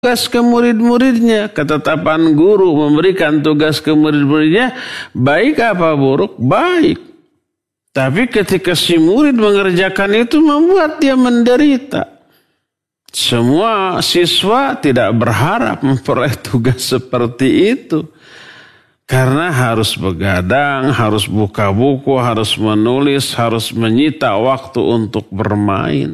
tugas ke murid-muridnya. Ketetapan guru memberikan tugas ke murid-muridnya, baik apa buruk? Baik. Tapi ketika si murid mengerjakan itu membuat dia menderita. Semua siswa tidak berharap memperoleh tugas seperti itu. Karena harus begadang, harus buka buku, harus menulis, harus menyita waktu untuk bermain.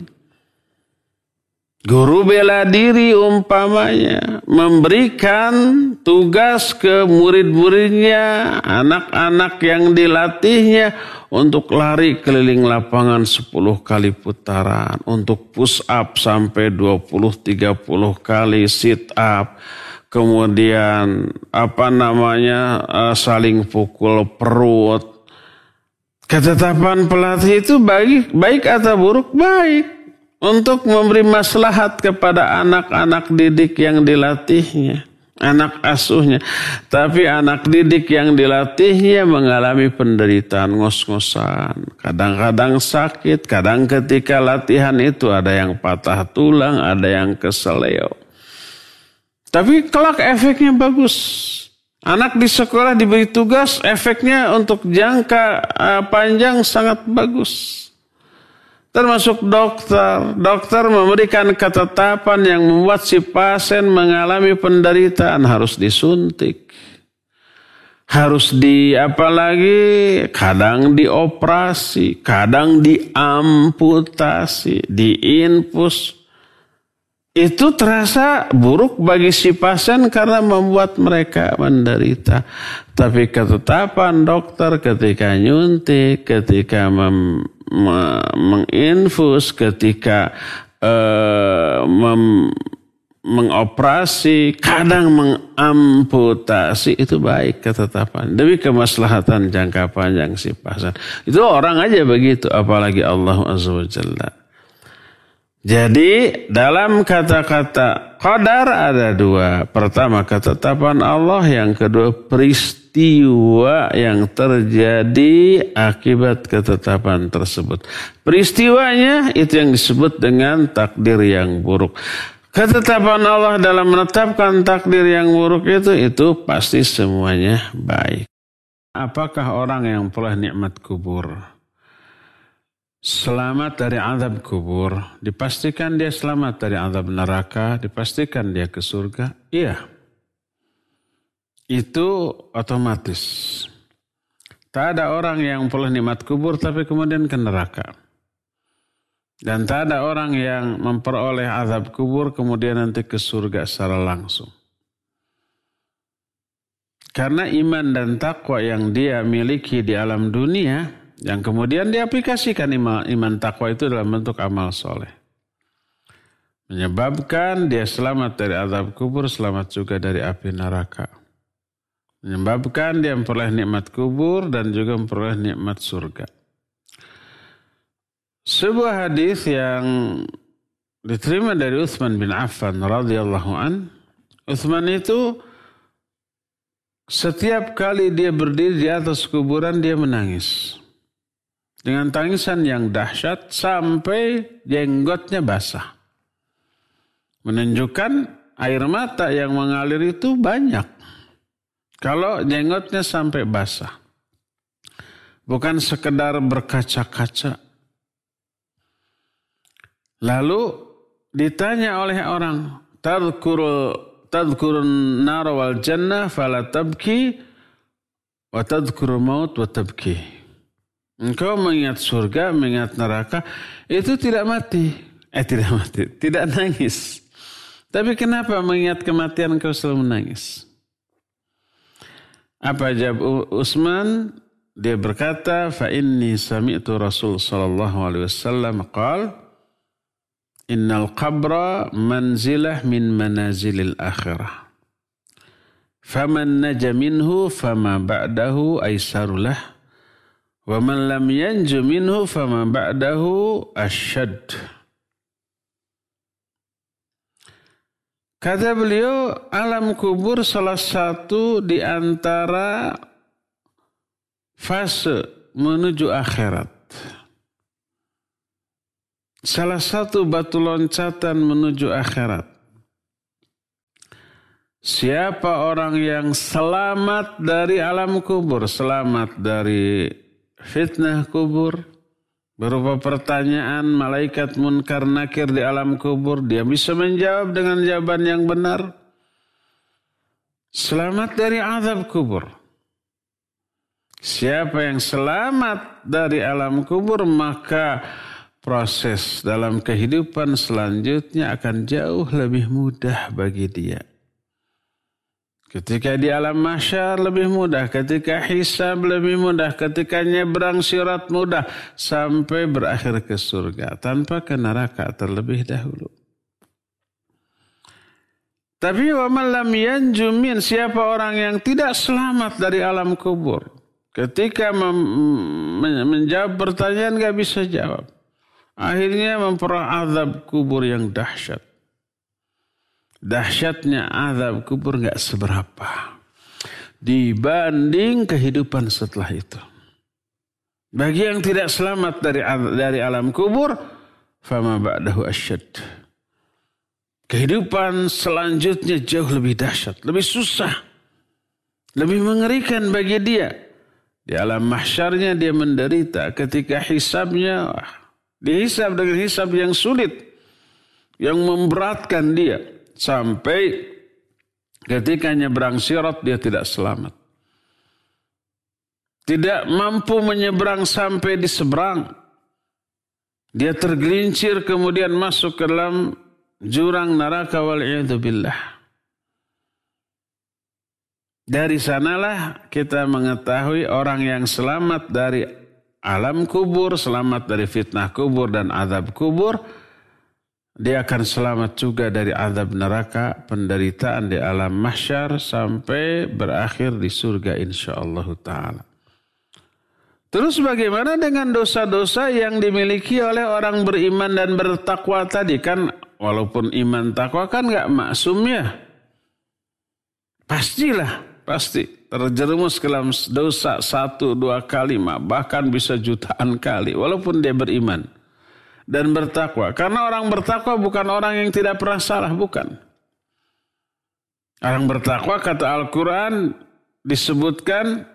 Guru bela diri umpamanya memberikan tugas ke murid-muridnya, anak-anak yang dilatihnya untuk lari keliling lapangan 10 kali putaran, untuk push up sampai 20-30 kali, sit up, kemudian saling pukul perut. Ketetapan pelatih itu baik atau buruk? Baik. Untuk memberi maslahat kepada anak-anak didik yang dilatihnya, anak asuhnya. Tapi anak didik yang dilatihnya mengalami penderitaan ngos-ngosan. Kadang-kadang sakit, kadang ketika latihan itu ada yang patah tulang, ada yang keseleo. Tapi kelak efeknya bagus. Anak di sekolah diberi tugas, efeknya untuk jangka panjang sangat bagus. Termasuk dokter. Dokter memberikan ketetapan yang membuat si pasien mengalami penderitaan. Harus disuntik. Harus kadang dioperasi, kadang diamputasi, diinfus. Itu terasa buruk bagi si pasien karena membuat mereka menderita. Tapi ketetapan dokter ketika nyuntik, ketika menginfus, ketika mengoperasi, kadang mengamputasi, itu baik ketetapan. Demi kemaslahatan jangka panjang si pasien. Itu orang aja begitu, apalagi Allah Azza wa Jalla. Jadi dalam kata-kata qadar ada dua. Pertama ketetapan Allah, yang kedua peristiwa yang terjadi akibat ketetapan tersebut. Peristiwanya itu yang disebut dengan takdir yang buruk. Ketetapan Allah dalam menetapkan takdir yang buruk itu pasti semuanya baik. Apakah orang yang peroleh nikmat kubur selamat dari azab kubur? Dipastikan dia selamat dari azab neraka? Dipastikan dia ke surga? Iya. Itu otomatis. Tak ada orang yang peroleh nikmat kubur tapi kemudian ke neraka. Dan tak ada orang yang memperoleh azab kubur kemudian nanti ke surga secara langsung. Karena iman dan takwa yang dia miliki di alam dunia, yang kemudian diaplikasikan iman takwa itu dalam bentuk amal soleh, menyebabkan dia selamat dari azab kubur, selamat juga dari api neraka. Menyebabkan dia memperoleh nikmat kubur dan juga memperoleh nikmat surga. Sebuah hadis yang diterima dari Utsman bin Affan radhiyallahu an. Utsman itu setiap kali dia berdiri di atas kuburan dia menangis. Dengan tangisan yang dahsyat sampai jenggotnya basah. Menunjukkan air mata yang mengalir itu banyak. Kalau jenggotnya sampai basah. Bukan sekedar berkaca-kaca. Lalu ditanya oleh orang, tadhkurun nar wal jannah fala tabki wa tadhkurul maut wa tabki. Engkau mengingat surga, mengingat neraka, itu tidak nangis. Tapi kenapa mengingat kematian engkau selalu menangis? Apa jawab Utsman? Dia berkata, fa inni sami'tu Rasul sallallahu alaihi wasallam qala, innal qabra manzilah min manazilil akhirah. Faman naja minhu fama ba'dahu aisarulah. Wa man lam yanju minhu fama ba'dahu asyad. Kata beliau, alam kubur salah satu di antara fase menuju akhirat. Salah satu batu loncatan menuju akhirat. Siapa orang yang selamat dari alam kubur, selamat dari fitnah kubur, berupa pertanyaan malaikat munkar nakir di alam kubur, dia bisa menjawab dengan jawaban yang benar. Selamat dari azab kubur. Siapa yang selamat dari alam kubur, maka proses dalam kehidupan selanjutnya akan jauh lebih mudah bagi dia. Ketika di alam mahsyar lebih mudah, ketika hisab lebih mudah, ketika nyebrang sirat mudah, sampai berakhir ke surga tanpa ke neraka terlebih dahulu. Tapi wa man lam yanju min, siapa orang yang tidak selamat dari alam kubur, ketika menjawab pertanyaan gak bisa jawab, akhirnya memperoleh azab kubur yang dahsyat. Dahsyatnya azab kubur gak seberapa dibanding kehidupan setelah itu. Bagi yang tidak selamat dari alam kubur, fama ba'dahu asyad. Kehidupan selanjutnya jauh lebih dahsyat, lebih susah, lebih mengerikan bagi dia. Di alam mahsyarnya dia menderita, ketika hisabnya dihisab dengan hisab yang sulit, yang memberatkan dia. Sampai ketika nyebrang sirat dia tidak selamat. Tidak mampu menyeberang sampai di seberang. Dia tergelincir kemudian masuk ke dalam jurang neraka wal'iyadzubillah. Dari sanalah kita mengetahui orang yang selamat dari alam kubur, selamat dari fitnah kubur dan azab kubur, dia akan selamat juga dari azab neraka, penderitaan di alam mahsyar, sampai berakhir di surga insyaallah ta'ala. Terus bagaimana dengan dosa-dosa yang dimiliki oleh orang beriman dan bertakwa tadi? Kan walaupun iman takwa kan gak maksum ya. Pasti terjerumus ke dalam dosa 1-2 kali, bahkan bisa jutaan kali, walaupun dia beriman dan bertakwa. Karena orang bertakwa bukan orang yang tidak pernah salah, bukan. Orang bertakwa kata Al-Quran disebutkan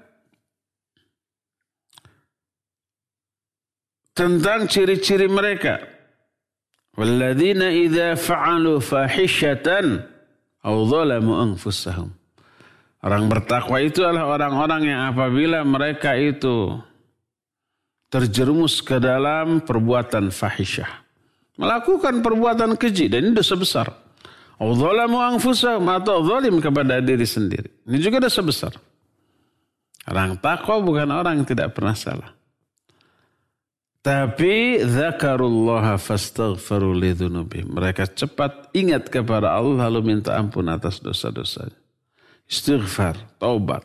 tentang ciri-ciri mereka. Walladzina idza fa'alu fahishatan aw zalamu anfusahum. Orang bertakwa itu adalah orang-orang yang apabila mereka itu terjerumus ke dalam perbuatan fahisyah, melakukan perbuatan keji, dan ini dosa besar. Adzalamu anfusahum, atau zalim kepada diri sendiri. Ini juga dosa besar. Orang takwa bukan orang yang tidak pernah salah. Tapi dzakarullaha fastaghfiru lidzunubihim. Mereka cepat ingat kepada Allah lalu minta ampun atas dosa-dosanya. Istighfar, taubat.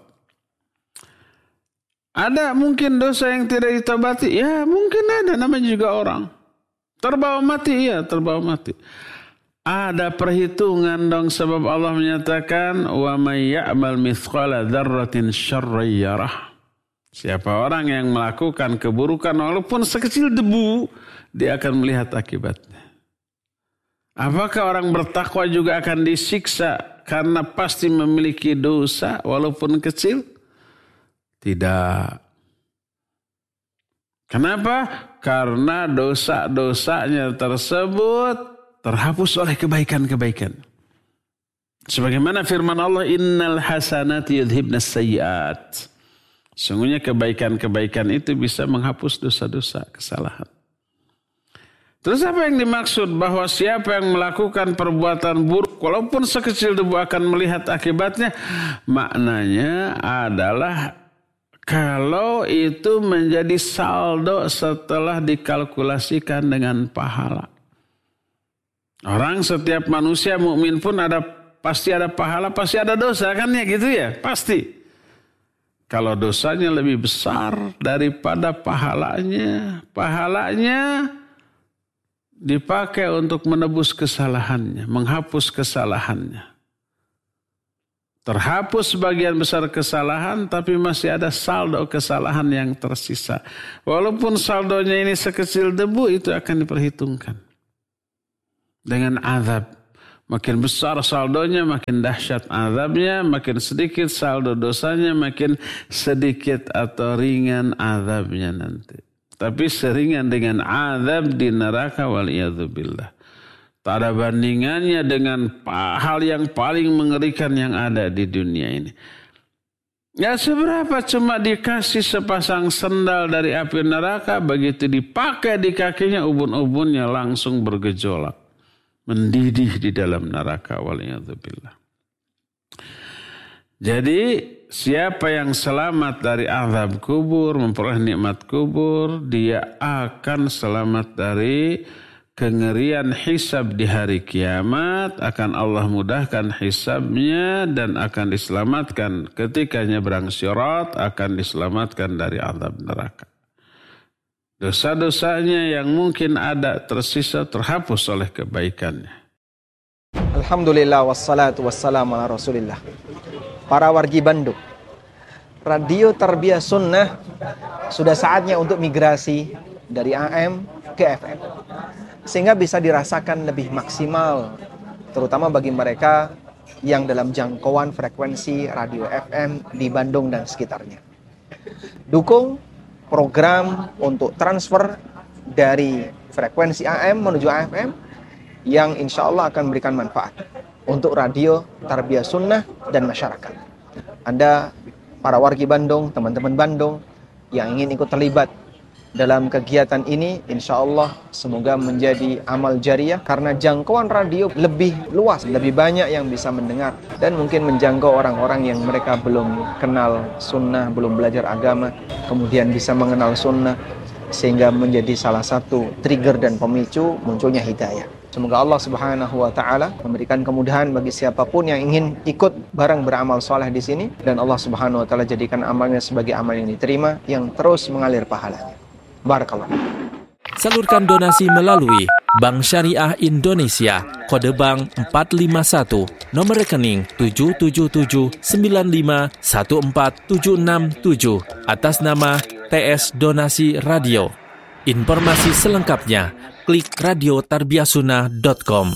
Ada mungkin dosa yang tidak ditobati? Ya mungkin ada, namanya juga orang. Terbawa mati, ya terbawa mati. Ada perhitungan dong, sebab Allah menyatakan wa may ya'mal mithqala dzarratin syarran yarah. Siapa orang yang melakukan keburukan walaupun sekecil debu, dia akan melihat akibatnya. Apakah orang bertakwa juga akan disiksa karena pasti memiliki dosa walaupun kecil? Tidak. Kenapa? Karena dosa-dosanya tersebut terhapus oleh kebaikan-kebaikan. Sebagaimana firman Allah, innal hasanati yudhibnas sayyiat. Sungguhnya kebaikan-kebaikan itu bisa menghapus dosa-dosa, kesalahan. Terus apa yang dimaksud? Bahwa siapa yang melakukan perbuatan buruk walaupun sekecil debu akan melihat akibatnya. Maknanya adalah kalau itu menjadi saldo setelah dikalkulasikan dengan pahala. Orang, setiap manusia mukmin pun pasti ada pahala, pasti ada dosa kan ya gitu ya, pasti. Kalau dosanya lebih besar daripada pahalanya dipakai untuk menebus kesalahannya, menghapus kesalahannya. Terhapus sebagian besar kesalahan, tapi masih ada saldo kesalahan yang tersisa. Walaupun saldonya ini sekecil debu, itu akan diperhitungkan dengan azab. Makin besar saldonya, makin dahsyat azabnya, makin sedikit saldo dosanya, makin sedikit atau ringan azabnya nanti. Tapi seringan dengan azab di neraka waliyadzubillah. Tak ada bandingannya dengan hal yang paling mengerikan yang ada di dunia ini. Ya seberapa cuma dikasih sepasang sendal dari api neraka, begitu dipakai di kakinya ubun-ubunnya langsung bergejolak. Mendidih di dalam neraka waliyadzubillah. Jadi siapa yang selamat dari azab kubur, memperoleh nikmat kubur, dia akan selamat dari kengerian hisab di hari kiamat, akan Allah mudahkan hisabnya dan akan diselamatkan ketika nyebrang sirat, akan diselamatkan dari azab neraka. Dosa-dosanya yang mungkin ada tersisa terhapus oleh kebaikannya. Alhamdulillah wassalatu wassalamu ala Rasulillah. Para wargi Bandung, Radio Tarbiyah Sunnah sudah saatnya untuk migrasi dari AM ke FM, sehingga bisa dirasakan lebih maksimal, terutama bagi mereka yang dalam jangkauan frekuensi radio FM di Bandung dan sekitarnya. Dukung program untuk transfer dari frekuensi AM menuju AFM yang insya Allah akan memberikan manfaat untuk Radio Tarbiyah Sunnah dan masyarakat. Anda, para wargi Bandung, teman-teman Bandung yang ingin ikut terlibat dalam kegiatan ini, insya Allah semoga menjadi amal jariah karena jangkauan radio lebih luas, lebih banyak yang bisa mendengar dan mungkin menjangkau orang-orang yang mereka belum kenal sunnah, belum belajar agama, kemudian bisa mengenal sunnah sehingga menjadi salah satu trigger dan pemicu munculnya hidayah. Semoga Allah Subhanahu wa taala memberikan kemudahan bagi siapapun yang ingin ikut bareng beramal soleh di sini dan Allah Subhanahu wa taala jadikan amalnya sebagai amal yang diterima yang terus mengalir pahalanya. Barakallah. Salurkan donasi melalui Bank Syariah Indonesia, kode bank 451, nomor rekening 777951476 atas nama TS Donasi Radio. Informasi selengkapnya klik radiotarbiyahsunnah.com.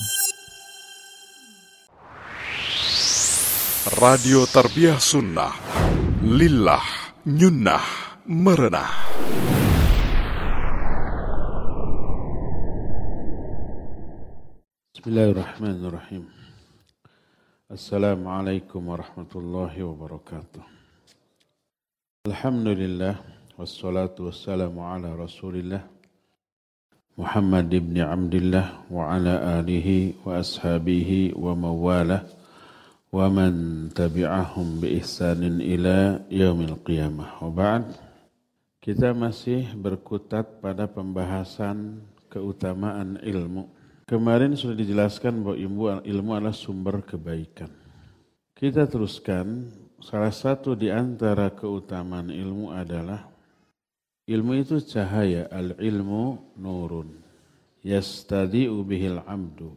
Radio Tarbiyah Sunnah, lillah, nyunnah, merenah. Bismillahirrahmanirrahim. Assalamualaikum warahmatullahi wabarakatuh. Alhamdulillah, wassalatu wassalamu ala rasulillah Muhammad ibn Abdillah wa ala alihi wa ashabihi wa mawalah wa man tabi'ahum bi ihsanin ila yaumil qiyamah. Wa ba'd, kita masih berkutat pada pembahasan keutamaan ilmu. Kemarin sudah dijelaskan bahwa ilmu adalah sumber kebaikan. Kita teruskan, salah satu di antara keutamaan ilmu adalah ilmu itu cahaya, al-ilmu nurun yastadi'u bihil abdu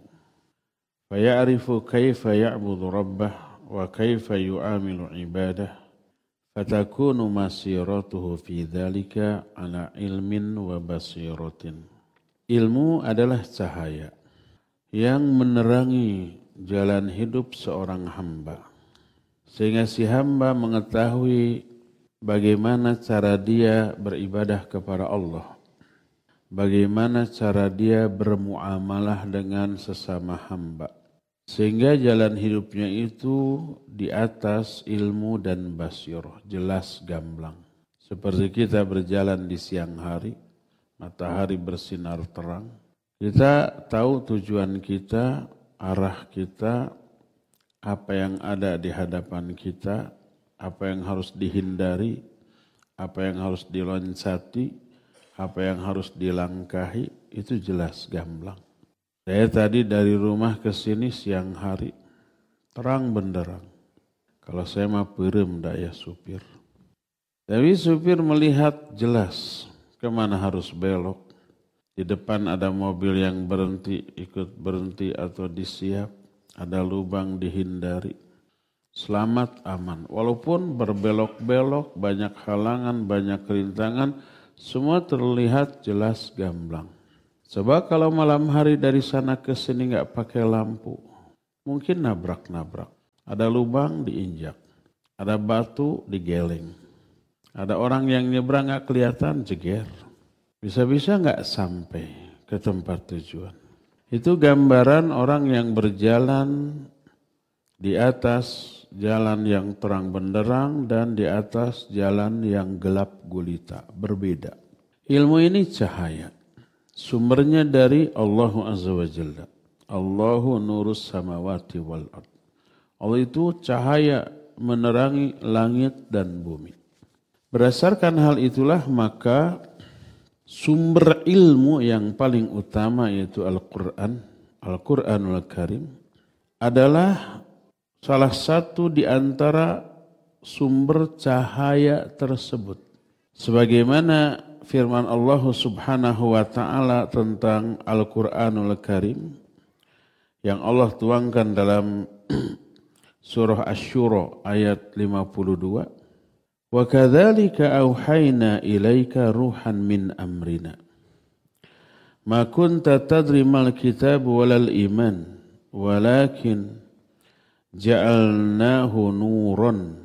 faya'rifu kaifa ya'budu rabbah wa kaifa yu'amilu ibadah fatakunu masiratuhu fi dhalika ala ilmin wa basiratin. Ilmu adalah cahaya yang menerangi jalan hidup seorang hamba, sehingga si hamba mengetahui bagaimana cara dia beribadah kepada Allah, bagaimana cara dia bermuamalah dengan sesama hamba, sehingga jalan hidupnya itu di atas ilmu dan basirah, jelas gamblang. Seperti kita berjalan di siang hari, matahari bersinar terang, kita tahu tujuan kita, arah kita, apa yang ada di hadapan kita, apa yang harus dihindari, apa yang harus diloncati, apa yang harus dilangkahi, itu jelas gamblang. Saya tadi dari rumah ke sini siang hari, terang benderang. Kalau saya mah perem daya supir. Tapi supir melihat jelas kemana harus belok. Di depan ada mobil yang berhenti, ikut berhenti atau disiap. Ada lubang dihindari. Selamat aman. Walaupun berbelok-belok, banyak halangan, banyak rintangan, semua terlihat jelas gamblang. Coba kalau malam hari dari sana ke sini nggak pakai lampu. mungkin nabrak-nabrak. Ada lubang diinjak, ada batu digeleng. Ada orang yang nyebrang gak kelihatan, jeger. Bisa-bisa gak sampai ke tempat tujuan. Itu gambaran orang yang berjalan di atas jalan yang terang benderang dan di atas jalan yang gelap gulita. Berbeda. Ilmu ini cahaya. Sumbernya dari Allah Azza wa Jalla. Allahu nurus samawati wal ard. Allah itu cahaya menerangi langit dan bumi. Berdasarkan hal itulah maka sumber ilmu yang paling utama yaitu Al-Quran, Al-Quranul Karim adalah salah satu di antara sumber cahaya tersebut. Sebagaimana firman Allah Subhanahu wa taala tentang Al-Qur'anul Karim yang Allah tuangkan dalam surah Asy-Syura ayat 52. Wa kadzalika auhayna ilaika ruhan min amrina. Ma kunta tadri mal kitab walal iman walakin ja'alnahu nuran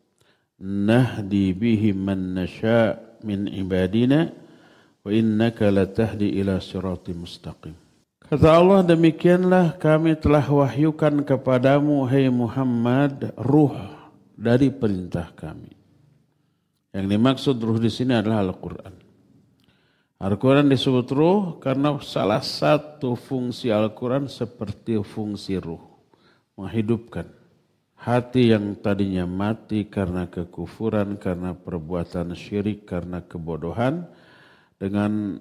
nahdi bihi man nasha' min ibadina wa innaka latahdi ila siratim mustaqim. Kata Allah, demikianlah kami telah wahyukan kepadamu hai Muhammad ruh dari perintah kami. Yang dimaksud ruh di sini adalah Al-Quran. Al-Quran disebut ruh karena salah satu fungsi Al-Quran seperti fungsi ruh. Menghidupkan hati yang tadinya mati karena kekufuran, karena perbuatan syirik, karena kebodohan. Dengan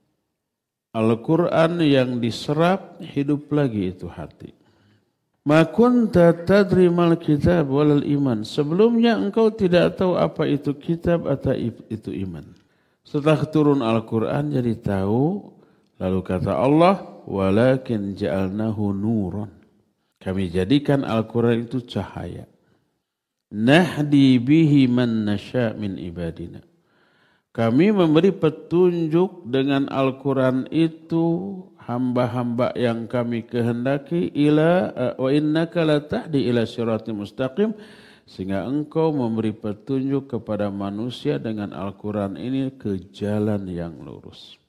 Al-Quran yang diserap, hidup lagi itu hati. Ma kunta tadri mal kitab walal iman. Sebelumnya engkau tidak tahu apa itu kitab atau itu iman. Setelah turun Al-Quran jadi tahu. Lalu kata Allah, walakin ja'alnahu nuran. Kami jadikan Al-Quran itu cahaya. Nahdi bihi man nasya' min ibadina. Kami memberi petunjuk dengan Al-Quran itu hamba-hamba yang kami kehendaki ila wa innaka latahdi ila siratim mustaqim, sehingga engkau memberi petunjuk kepada manusia dengan Al-Quran ini ke jalan yang lurus.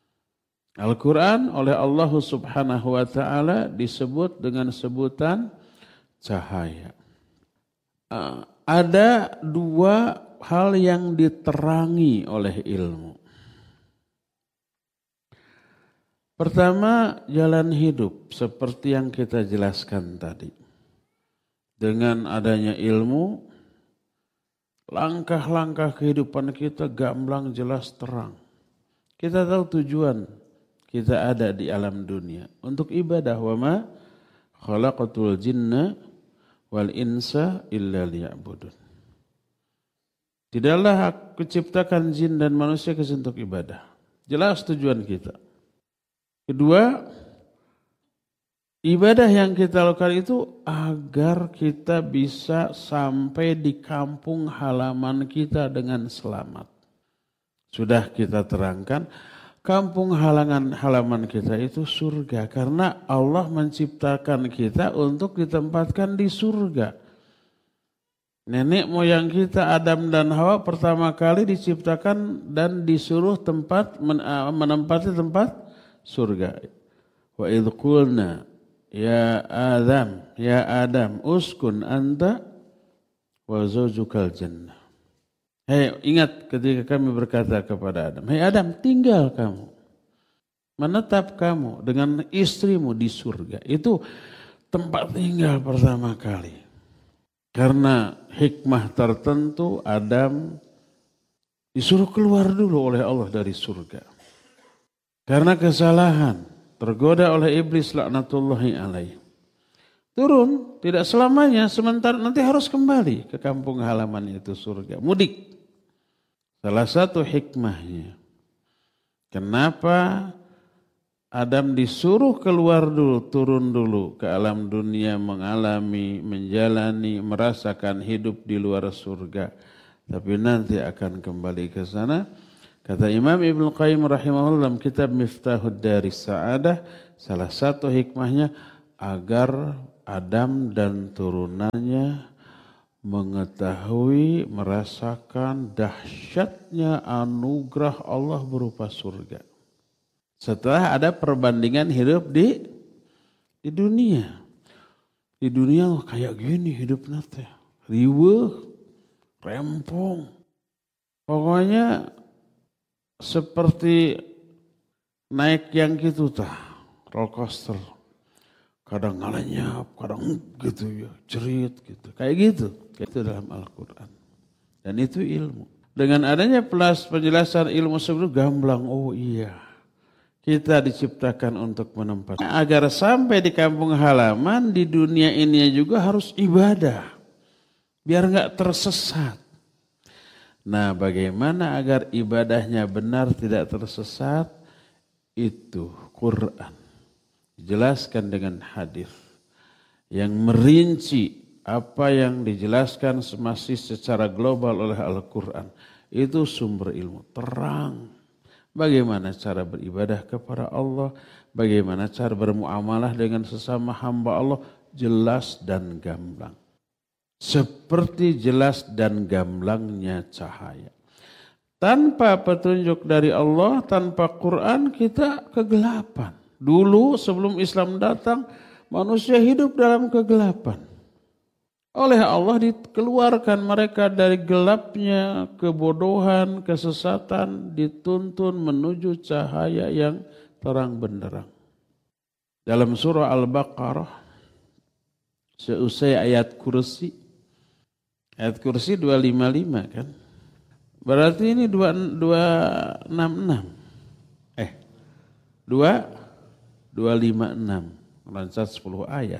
Al-Quran oleh Allah Subhanahu wa taala disebut dengan sebutan cahaya. Ada dua hal yang diterangi oleh ilmu. Pertama, jalan hidup seperti yang kita jelaskan tadi. Dengan adanya ilmu, langkah-langkah kehidupan kita gamblang, jelas, terang. Kita tahu tujuan kita ada di alam dunia untuk ibadah. Wa ma khalaqatul jinna wal insa illa liya'budun. Tidaklah aku ciptakan jin dan manusia kecuali untuk ibadah. Jelas tujuan kita. Kedua, ibadah yang kita lakukan itu agar kita bisa sampai di kampung halaman kita dengan selamat. Sudah kita terangkan, kampung halaman kita itu surga. Karena Allah menciptakan kita untuk ditempatkan di surga. Nenek moyang kita Adam dan Hawa pertama kali diciptakan dan disuruh menempati tempat surga. Wa idh qulna ya Adam uskun anta wa zawjukal jannah. Hei, ingat ketika kami berkata kepada Adam, hei Adam, tinggal kamu, menetap kamu dengan istrimu di surga. Itu tempat tinggal pertama kali. Karena hikmah tertentu Adam disuruh keluar dulu oleh Allah dari surga. Karena kesalahan, tergoda oleh iblis laknatullahi alaih. Turun, tidak selamanya, sementara nanti harus kembali ke kampung halaman itu surga. Mudik. Salah satu hikmahnya. Kenapa Adam disuruh keluar dulu, turun dulu ke alam dunia, mengalami, menjalani, merasakan hidup di luar surga. Tapi nanti akan kembali ke sana. Kata Imam Ibnu Qayyim rahimahullah dalam kitab Miftahud Daris Sa'adah, salah satu hikmahnya agar Adam dan turunannya mengetahui, merasakan dahsyatnya anugerah Allah berupa surga. Setelah ada perbandingan hidup di dunia. Di dunia kayak gini hidupnya teh. Riweuh, rempong. Pokoknya seperti naik yang gitu tah, roller coaster. Kadang ngalenyap, kadang gitu ya, cerit gitu. Kayak gitu. Itu dalam Al-Quran. Dan itu ilmu. Dengan adanya penjelasan ilmu sebelum gamblang. Oh iya. Kita diciptakan untuk menempatkan. Agar sampai di kampung halaman, di dunia ini juga harus ibadah. Biar enggak tersesat. Nah, bagaimana agar ibadahnya benar tidak tersesat? Itu Quran. Dijelaskan dengan hadis yang merinci apa yang dijelaskan masih secara global oleh Al-Quran. Itu sumber ilmu terang. Bagaimana cara beribadah kepada Allah, bagaimana cara bermuamalah dengan sesama hamba Allah, jelas dan gamblang. Seperti jelas dan gamblangnya cahaya. Tanpa petunjuk dari Allah, tanpa Quran kita kegelapan. Dulu sebelum Islam datang, manusia hidup dalam kegelapan. Oleh Allah dikeluarkan mereka dari gelapnya kebodohan, kesesatan, dituntun menuju cahaya yang terang benderang. Dalam surah Al-Baqarah, seusai ayat kursi 255 kan? Berarti ini 256. 256. Lancat 10 ayat.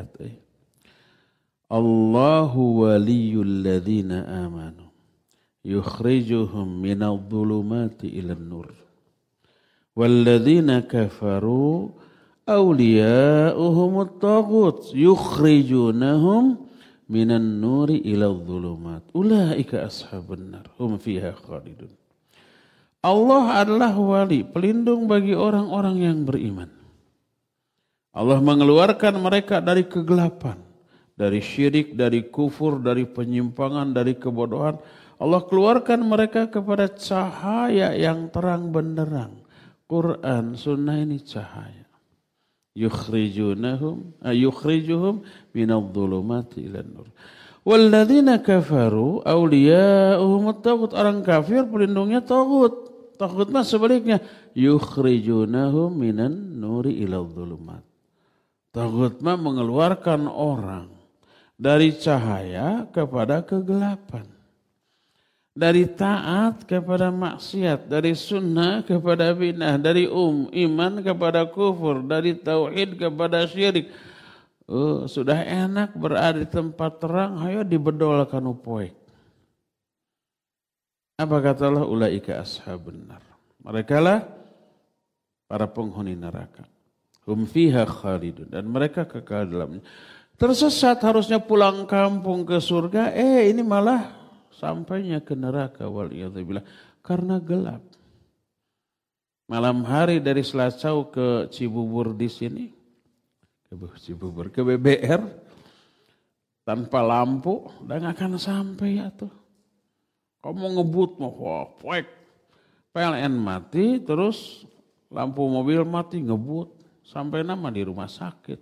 Allahu waliyul ladzina amanu yukhrijuhum minadh dhulumati ilan nur. Walladzina kafaru awliya'uhumut taghut yukhrijunahum minan nuri iladh dhulumat. Ulaika ashabun nar hum fiha khalidun. Allah adalah wali, pelindung bagi orang-orang yang beriman. Allah mengeluarkan mereka dari kegelapan, dari syirik, dari kufur, dari penyimpangan, dari kebodohan. Allah keluarkan mereka kepada cahaya yang terang benderang. Quran, sunnah ini cahaya. Yukhrijuhum minadh dhulumati ilan nur. Walladzina kafaru awliya'uhumut taghut. Orang kafir pelindungnya taghut. Taghut mah sebaliknya. Yukhrijunahum minan nuri iladh dhulumat. Taghut mah mengeluarkan orang dari cahaya kepada kegelapan. Dari taat kepada maksiat, dari sunnah kepada bid'ah, dari iman kepada kufur, dari tauhid kepada syirik. Sudah enak berada di tempat terang, ayo dibedolkan upoek. Apa kata Allah? Ulaika ashabun nar. Mereka lah para penghuni neraka. Hum fiha khalidun. Dan mereka kekal dalamnya. Tersesat harusnya pulang kampung ke surga. Ini malah sampainya ke neraka. Waliyadzubillah. Karena gelap. Malam hari dari Selacau ke Cibubur di sini. Ke BBR. Tanpa lampu. Dan gak akan sampai ya tuh. Kamu ngebut mau poek. PLN mati terus lampu mobil mati ngebut. Sampai nama di rumah sakit.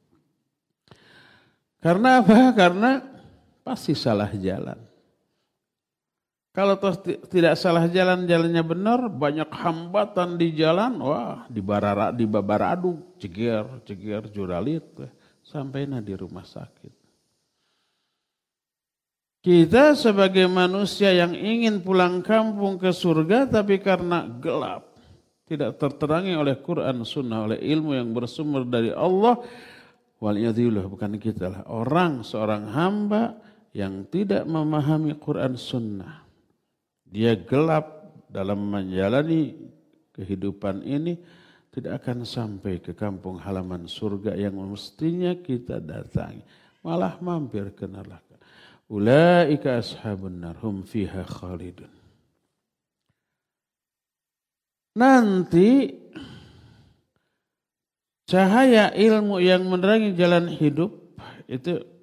Karena apa? Karena pasti salah jalan. Kalau tidak salah jalan, jalannya benar, banyak hambatan di jalan, wah dibabaradu, ceger, juralit, sampai di rumah sakit. Kita sebagai manusia yang ingin pulang kampung ke surga, tapi karena gelap, tidak terterangi oleh Quran, Sunnah, oleh ilmu yang bersumber dari Allah. Waliyadzubillah, bukan kita lah. Seorang hamba yang tidak memahami Quran, Sunnah. Dia gelap dalam menjalani kehidupan ini, tidak akan sampai ke kampung halaman surga yang mestinya kita datangi. Malah mampir ke neraka. Ulaika ashabun nar, hum fiha khalidun. Nanti cahaya ilmu yang menerangi jalan hidup itu